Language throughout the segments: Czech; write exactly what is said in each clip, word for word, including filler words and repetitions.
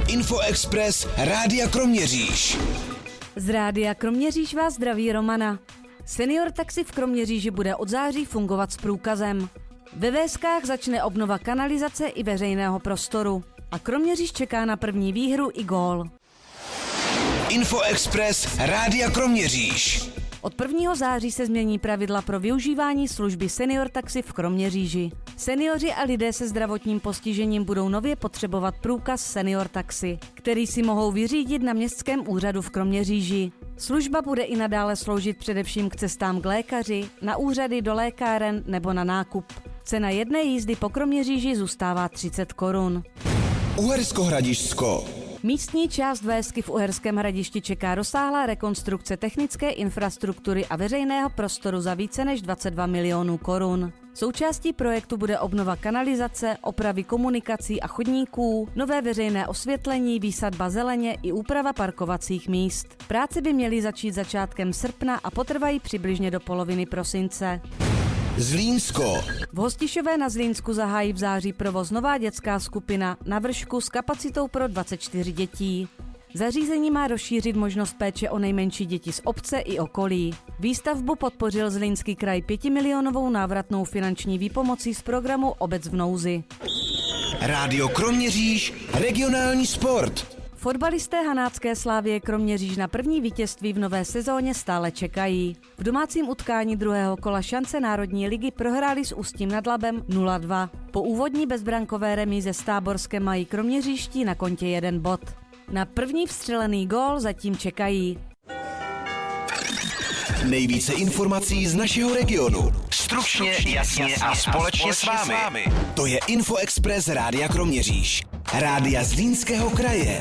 Info Express Rádia Kroměříž. Z Rádia Kroměříž vás zdraví Romana. Senior taxi v Kroměříži bude od září fungovat s průkazem. Ve Véskách začne obnova kanalizace i veřejného prostoru. A Kroměříž čeká na první výhru i gól. Info Express Rádia Kroměříž. Od prvního září se změní pravidla pro využívání služby senior taxi v Kroměříži. Seniori a lidé se zdravotním postižením budou nově potřebovat průkaz senior taxi, který si mohou vyřídit na městském úřadu v Kroměříži. Služba bude i nadále sloužit především k cestám k lékaři, na úřady, do lékáren nebo na nákup. Cena jedné jízdy po Kroměříži zůstává třicet korun. Uhersko-Hradišťsko. Místní část Vésky v Uherském Hradišti čeká rozsáhlá rekonstrukce technické infrastruktury a veřejného prostoru za více než dvacet dva milionů korun. Součástí projektu bude obnova kanalizace, opravy komunikací a chodníků, nové veřejné osvětlení, výsadba zeleně i úprava parkovacích míst. Práce by měly začít začátkem srpna a potrvají přibližně do poloviny prosince. Zlínsko. V Hostišové na Zlínsku zahájí v září provoz nová dětská skupina na Vršku s kapacitou pro dvacet čtyři dětí. Zařízení má rozšířit možnost péče o nejmenší děti z obce i okolí. Výstavbu podpořil Zlínský kraj pětimilionovou návratnou finanční výpomocí z programu Obec v nouzi. Rádio Kroměříž, regionální sport. Fotbalisté hanácké Slavie Kroměříž na první vítězství v nové sezóně stále čekají. V domácím utkání druhého kola šance Národní ligy prohráli s Ústím nad Labem nula dva. Po úvodní bezbrankové remíze s Táborskem mají kroměříští na kontě jeden bod. Na první vstřelený gól zatím čekají. Nejvíce informací z našeho regionu. Stručně, jasně a společně s vámi. To je Info Express Rádia Kroměříž. Rádia Zlínského kraje.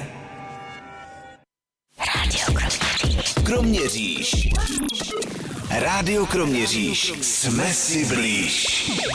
Rádio Kroměříž. Kroměříž. Rádio Kroměříž. Jsme si blíž.